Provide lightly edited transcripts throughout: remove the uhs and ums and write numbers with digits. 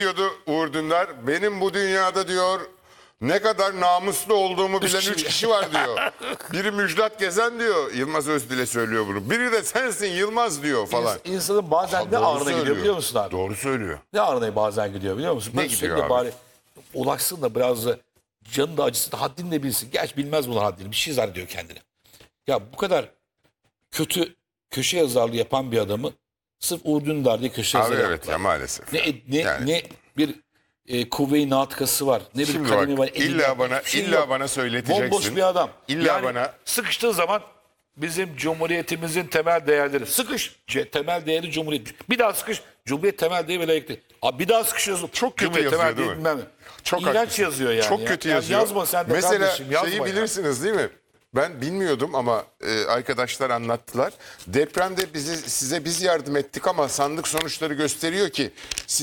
diyordu Uğur Dündar. Benim bu dünyada diyor ne kadar namuslu olduğumu bilen 3 kişi var diyor. Biri Müjdat Gezen diyor. Yılmaz Özdil'e söylüyor bunu. Biri de sensin Yılmaz diyor falan. İnsanın bazen ne Doğru ağrına gidiyor söylüyor. biliyor musun abi? Doğru söylüyor. Ne ağrına bazen gidiyor biliyor musun? Ne Ben gidiyor sürekli abi? bari ulaşsın da biraz da canı da acısı da haddini de bilsin. Gerçi bilmez bunun haddini. Bir şey zannediyor kendini. Ya bu kadar kötü köşe yazarlığı yapan bir adamı sırf Uğur Dündar diye köşe Abi yazarı evet yaptılar. ya maalesef. Ne ne bir kuvve-i natıkası var. Ne bir Şimdi kalemi bak, var. illa elinde bana- bir şey illa yok. bana söyleteceksin. Bomboş bir adam. İlla bana- sıkıştığı zaman bizim cumhuriyetimizin temel değerleri. Sıkış. Temel değeri cumhuriyet. Bir daha sıkış. Cumhuriyet temel değeri ve layıklık. Abi bir daha sıkışıyorsun. Çok kötü Cumhuriyet yazıyor, temel değil değeri mi? bilmem ne. Çok İğrenç haklısın. yazıyor yani. Çok ya. kötü Ya yazıyor. yazma sen de Mesela kardeşim. Yazma şeyi ya. bilirsiniz değil mi? Ben bilmiyordum ama arkadaşlar anlattılar. Depremde size biz yardım ettik ama sandık sonuçları gösteriyor ki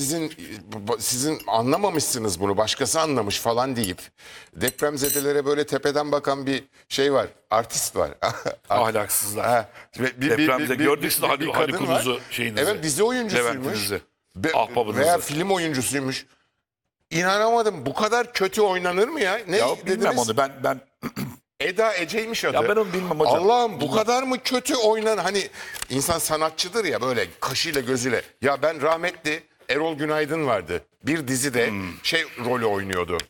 sizin anlamamışsınız bunu, başkası anlamış falan deyip depremzedelere böyle tepeden bakan bir şey var. Artist var. Ahlaksızlar. Ha, Depremde gördük siz Haluk kadın var. Kuruzu şeyinizi. Evet, dizi oyuncusuymuş. Levent'inizi. Ahbabınızı. Veya film oyuncusuymuş. İnanamadım. Bu kadar kötü oynanır mı ya? Ne Ya bilmem dediniz? onu ben Eda Ece'ymiş adı. Ya ben onu bilmem hocam. Allah'ım bu kadar mı kötü oynan? Hani insan sanatçıdır ya, böyle kaşıyla gözüyle. Ya ben rahmetli Erol Günaydın vardı. Bir dizide şey rolü oynuyordu.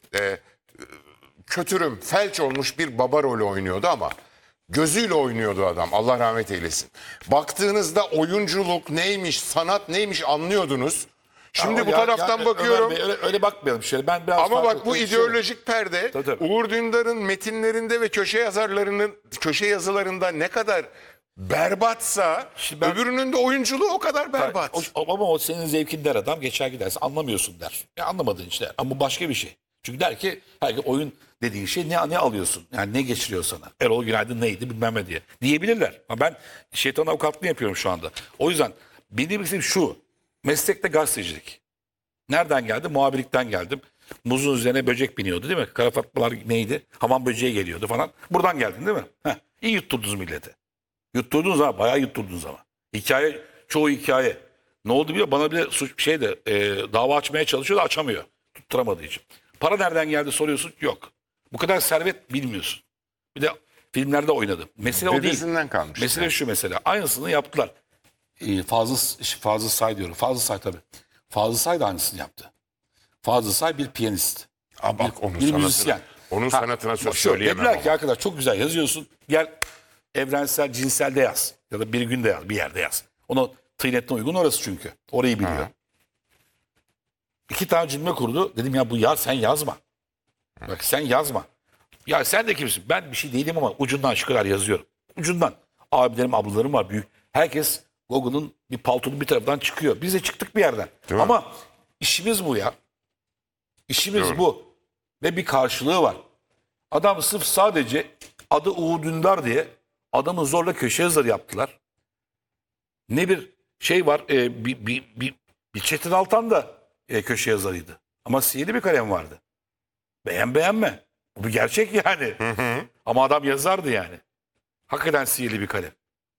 Kötürüm, felç olmuş bir baba rolü oynuyordu ama gözüyle oynuyordu adam. Allah rahmet eylesin. Baktığınızda oyunculuk neymiş, sanat neymiş anlıyordunuz. Şimdi bu taraftan bakıyorum. Ömer Bey, öyle bakmayalım şöyle. Ben biraz Ama farklı bak bu konuşuyorum. ideolojik perde Tabii. Uğur Dündar'ın metinlerinde ve köşe yazılarında ne kadar berbatsa Şimdi ben- öbürünün de oyunculuğu o kadar berbat. Ama o senin zevkin der adam, geçer gidersin anlamıyorsun der. Ya anlamadığın için der. Ama bu başka bir şey. Çünkü der ki herkes oyun dediğin şey ne alıyorsun? Yani ne geçiriyor sana? Erol Günaydın neydi bilmem ne diye. Diyebilirler. Ama ben şeytan avukatlığını yapıyorum şu anda. O yüzden benim istediğim şu. Meslekte gazetecilik. Nereden geldi? Muhabirlikten geldim. Muzun üzerine böcek biniyordu değil mi? Kara fatmalar neydi? Hamam böceği geliyordu falan. Buradan geldin değil mi? Heh. İyi yutturdunuz milleti. Yutturdunuz ama bayağı yutturdunuz ama. Hikaye, çoğu hikaye. Ne oldu biliyor musun? Bana bile dava açmaya çalışıyor da açamıyor. Tutturamadığı için. Para nereden geldi soruyorsun. Yok. Bu kadar servet bilmiyorsun. Bir de filmlerde oynadım. Mesele o değil. Dedesinden kalmış. Mesele şu mesela. Aynısını yaptılar. Fazıl Say diyorum. Fazıl Say tabii. Fazıl Say da aynısını yaptı. Fazıl Say bir piyanist. Bak onun Bir sanatına, müzisyen. onun sanatına söz Şu, söyleyemem dediler ama. ki arkadaş çok güzel yazıyorsun. Gel evrensel cinselde yaz. Ya da bir günde yaz. Bir yerde yaz. Onun tıynetine uygun orası çünkü. Orayı biliyor. Ha. 2 tane cümle kurdu. Dedim ya bu sen yazma. Bak sen yazma. Ya sen de kimsin? Ben bir şey değilim ama ucundan şu kadar yazıyorum. Ucundan. Abilerim, ablalarım var büyük. Herkes Google'un bir paltonun bir tarafından çıkıyor. Biz de çıktık bir yerden. Değil mi? Ama işimiz bu ya. İşimiz Doğru. bu. Ve bir karşılığı var. Adam sırf sadece adı Uğur Dündar diye adamı zorla köşe yazarı yaptılar. Ne bir şey var. Bir Çetin Altan da köşe yazarıydı. Ama sihirli bir kalem vardı. Beğenme. Bu bir gerçek yani. Ama adam yazardı yani. Hakikaten sihirli bir kalem.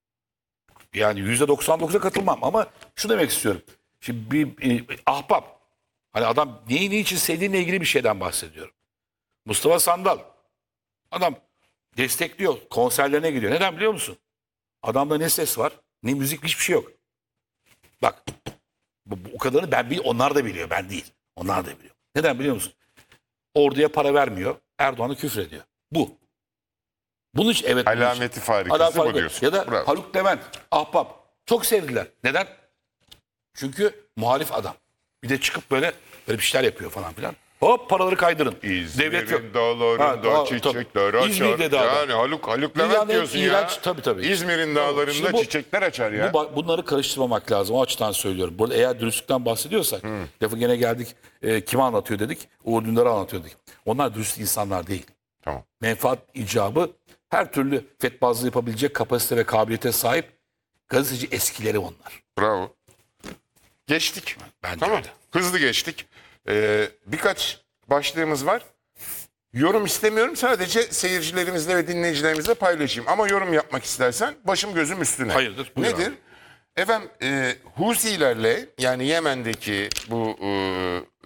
Yani %99'a katılmam ama şu demek istiyorum. Şimdi bir ahbap. Hani adam neyi niçin sevdiğinle ilgili bir şeyden bahsediyorum. Mustafa Sandal. Adam destekliyor. Konserlerine gidiyor. Neden biliyor musun? Adamda ne ses var ne müzik, hiçbir şey yok. Bak o kadarını onlar da biliyor, ben değil. Onlar da biliyor. Neden biliyor musun? Orduya para vermiyor. Erdoğan'ı küfrediyor. Bu. Bunun için evet. Alameti farikası bu diyorsun. Ya da Bravo. Haluk Levent, ahbap. Çok sevdiler. Neden? Çünkü muhalif adam. Bir de çıkıp böyle bir şeyler yapıyor falan filan. Hop paraları kaydırın. Devlet yok. İzmir'in dağlarında çiçekler açar. İzmir'de dağlar. Yani Haluk Levent Dünyanın en diyorsun iğrenç, ya. tabii. İzmir'in dağlarında Şimdi bu- çiçekler açar ya. Bunları karıştırmamak lazım. O açıdan söylüyorum. Burada eğer dürüstlükten bahsediyorsak, lafı gene geldik kime anlatıyor dedik? Uğur Dündar'a anlatıyor dedik. Onlar dürüst insanlar değil. Tamam. Menfaat icabı her türlü fetbazlığı yapabilecek kapasite ve kabiliyete sahip gazeteci eskileri onlar. Bravo. Geçtik. Bence Tamam. öyle. Hızlı geçtik. Birkaç başlığımız var. Yorum istemiyorum. Sadece seyircilerimizle ve dinleyicilerimizle paylaşayım. Ama yorum yapmak istersen başım gözüm üstüne. Hayırdır? Buyur Nedir? abi. Efendim Husilerle, yani Yemen'deki bu